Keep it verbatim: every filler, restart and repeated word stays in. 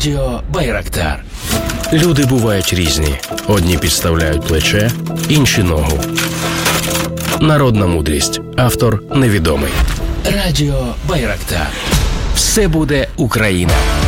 Радіо Байрактар. Люди бувають різні. Одні підставляють плече, інші ногу. Народна мудрість. Автор невідомий. Радіо Байрактар. Все буде Україна.